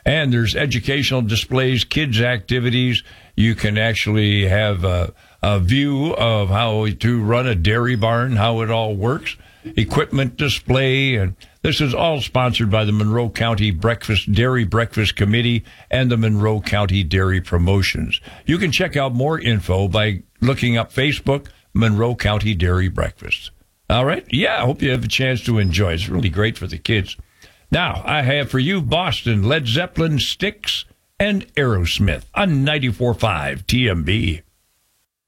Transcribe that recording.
And there's educational displays, kids' activities. You can actually have a view of how to run a dairy barn, how it all works, equipment display. And this is all sponsored by the Monroe County Dairy Breakfast Committee and the Monroe County Dairy Promotions. You can check out more info by looking up Facebook, Monroe County Dairy Breakfast. All right? Yeah, I hope you have a chance to enjoy. It's really great for the kids. Now, I have for you Boston, Led Zeppelin, Styx, and Aerosmith on 94.5 TMB.